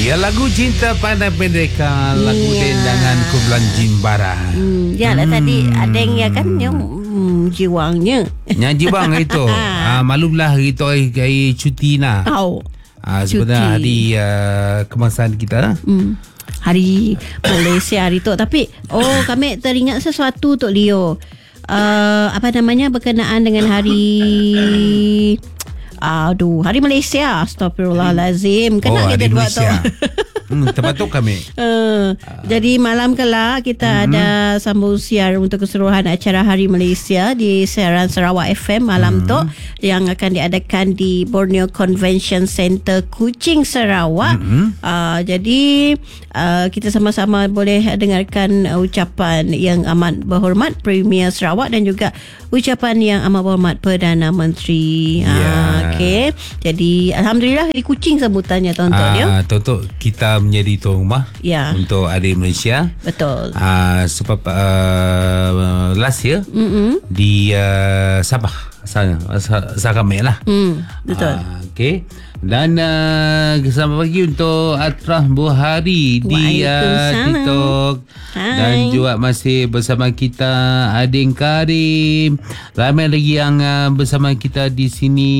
Ya, lagu Cinta Pandai Pendeka, lagu dendangan kumpulan Jimbara. Ya lah tadi ada yang kan yang jiwangnya. Yang jiwang itu. Maklumlah itu hari cuti nah. Sebenarnya hari kebangsaan kita. Hari Malaysia hari tu. Tapi kami teringat sesuatu Tok Leo. Apa namanya berkenaan dengan hari Hari Malaysia. Astagfirullahalazim. Kena kita buat tu. Terbatuk kami. Jadi malam kelak kita ada sambung siar untuk keseluruhan acara Hari Malaysia di siaran Sarawak FM malam tu yang akan diadakan di Borneo Convention Center Kuching Sarawak. Jadi kita sama-sama boleh dengarkan ucapan yang amat berhormat Premier Sarawak dan juga ucapan yang amat berhormat Perdana Menteri. Okey. Jadi alhamdulillah di Kuching sambutannya tuan-tuan dia. Tok kita menjadi tuan rumah untuk Hari Malaysia. Betul. Sebab last year di Sabah Sakameh lah. Betul. Okey. Dan selamat pagi untuk Atrah Buhari di TikTok. Dan juga masih bersama kita Adin Karim. Ramai lagi yang bersama kita di sini.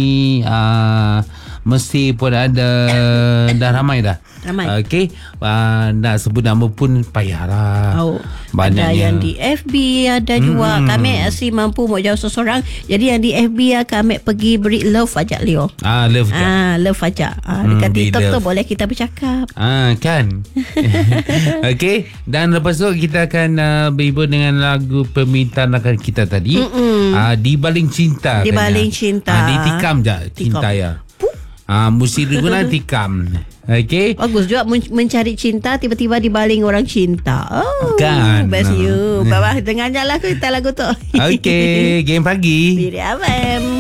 Mesti pun ada dah ramai dah. Ramai. Okey. Nak sebut nama pun payahlah. Banyaknya. Ada yang di FB, ada juga. Kami asyik mampu mau jauh seseorang. Jadi yang di FB kami pergi beri love ajak Leo. Love je. Love ajak. Dekat TikTok tu boleh kita bercakap. Kan. Okey. Dan lepas tu kita akan berhibur dengan lagu permintaan kita tadi. Di Baling Cinta. Di Baling Cinta. Ditikam je cinta ya. Mesti diguna tikam. Okey. Bagus juga mencari cinta tiba-tiba dibaling orang cinta. Kan. Best you. Bawah dengar je lah kita lagu tu. Okey, game pagi. Diri FM.